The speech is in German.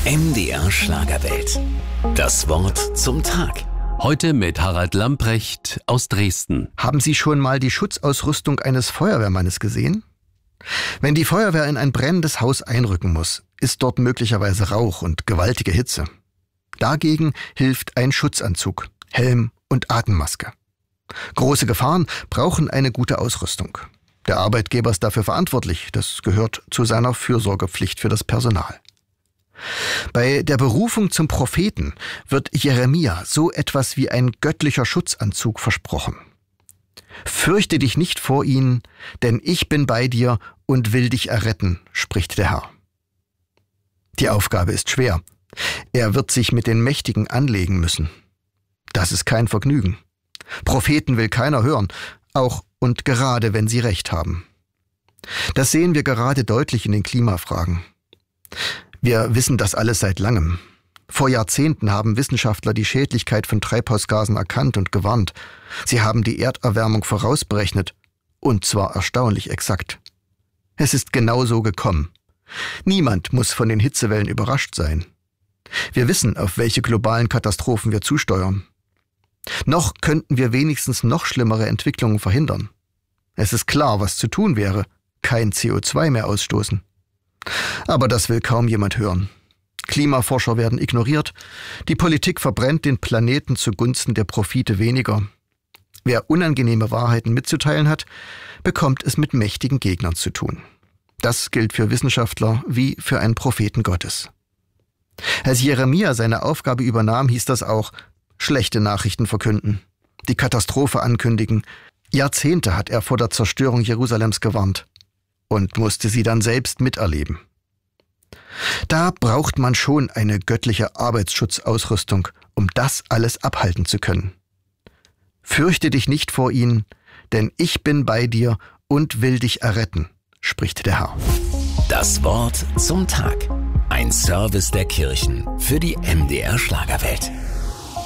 MDR Schlagerwelt. Das Wort zum Tag. Heute mit Harald Lamprecht aus Dresden. Haben Sie schon mal die Schutzausrüstung eines Feuerwehrmannes gesehen? Wenn die Feuerwehr in ein brennendes Haus einrücken muss, ist dort möglicherweise Rauch und gewaltige Hitze. Dagegen hilft ein Schutzanzug, Helm und Atemmaske. Große Gefahren brauchen eine gute Ausrüstung. Der Arbeitgeber ist dafür verantwortlich. Das gehört zu seiner Fürsorgepflicht für das Personal. Bei der Berufung zum Propheten wird Jeremia so etwas wie ein göttlicher Schutzanzug versprochen. Fürchte dich nicht vor ihnen, denn ich bin bei dir und will dich erretten, spricht der Herr. Die Aufgabe ist schwer. Er wird sich mit den Mächtigen anlegen müssen. Das ist kein Vergnügen. Propheten will keiner hören, auch und gerade wenn sie recht haben. Das sehen wir gerade deutlich in den Klimafragen. Wir wissen das alles seit langem. Vor Jahrzehnten haben Wissenschaftler die Schädlichkeit von Treibhausgasen erkannt und gewarnt. Sie haben die Erderwärmung vorausberechnet, und zwar erstaunlich exakt. Es ist genau so gekommen. Niemand muss von den Hitzewellen überrascht sein. Wir wissen, auf welche globalen Katastrophen wir zusteuern. Noch könnten wir wenigstens noch schlimmere Entwicklungen verhindern. Es ist klar, was zu tun wäre: kein CO2 mehr ausstoßen. Aber das will kaum jemand hören. Klimaforscher werden ignoriert, die Politik verbrennt den Planeten zugunsten der Profite weniger. Wer unangenehme Wahrheiten mitzuteilen hat, bekommt es mit mächtigen Gegnern zu tun. Das gilt für Wissenschaftler wie für einen Propheten Gottes. Als Jeremia seine Aufgabe übernahm, hieß das auch: schlechte Nachrichten verkünden, die Katastrophe ankündigen. Jahrzehnte hat er vor der Zerstörung Jerusalems gewarnt und musste sie dann selbst miterleben. Da braucht man schon eine göttliche Arbeitsschutzausrüstung, um das alles abhalten zu können. Fürchte dich nicht vor ihnen, denn ich bin bei dir und will dich erretten, spricht der Herr. Das Wort zum Tag. Ein Service der Kirchen für die MDR Schlagerwelt.